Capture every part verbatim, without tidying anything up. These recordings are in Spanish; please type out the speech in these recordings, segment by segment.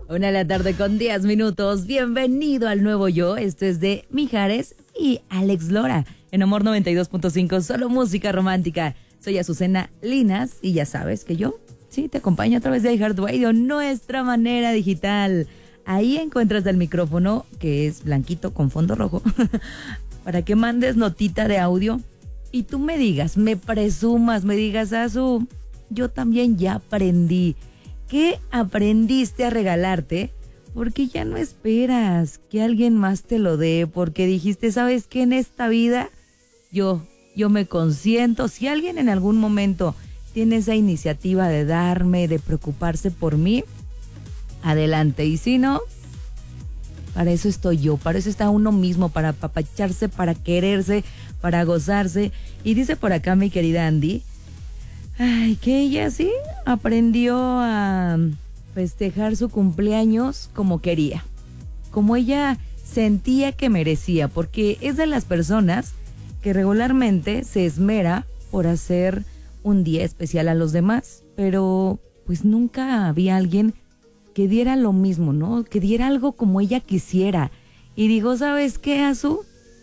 Una de la tarde con diez minutos. Bienvenido al nuevo yo. Esto es de Mijares y Alex Lora. En Amor noventa y dos punto cinco, solo música romántica. Soy Azucena Linas y ya sabes que yo, sí, te acompaño a través de iHeartRadio, nuestra manera digital. Ahí encuentras el micrófono, que es blanquito con fondo rojo, para que mandes notita de audio y tú me digas, me presumas, me digas, Azu, yo también ya aprendí. ¿Qué aprendiste a regalarte? Porque ya no esperas que alguien más te lo dé, porque dijiste, ¿sabes qué? En esta vida yo, yo me consiento. Si alguien en algún momento tiene esa iniciativa de darme, de preocuparse por mí, adelante. Y si no, para eso estoy yo, para eso está uno mismo, para apapacharse, para quererse, para gozarse. Y dice por acá mi querida Andy, ay, que ella sí aprendió a festejar su cumpleaños como quería, como ella sentía que merecía, porque es de las personas que regularmente se esmera por hacer un día especial a los demás, pero pues nunca había alguien que diera lo mismo, ¿no? Que diera algo como ella quisiera. Y digo, ¿sabes qué, Azu?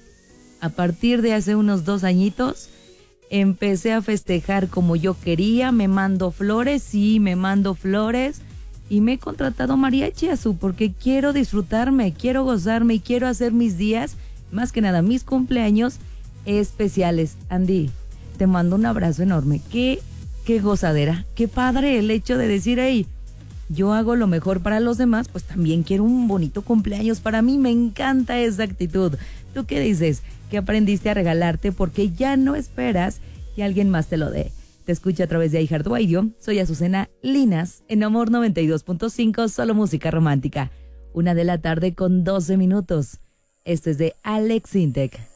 A partir de hace unos dos añitos, empecé a festejar como yo quería, me mando flores, sí, me mando flores, y me he contratado mariachi, Azu, porque quiero disfrutarme, quiero gozarme y quiero hacer mis días, más que nada mis cumpleaños especiales. Andy, te mando un abrazo enorme, qué, qué gozadera, qué padre el hecho de decir, hey, yo hago lo mejor para los demás, pues también quiero un bonito cumpleaños para mí, me encanta esa actitud. ¿Tú qué dices? ¿Qué aprendiste a regalarte porque ya no esperas que alguien más te lo dé? Te escucho a través de iHeartRadio. Soy Azucena Linas, en Amor noventa y dos punto cinco, solo música romántica. Una de la tarde con doce minutos. Esto es de Alex Intec.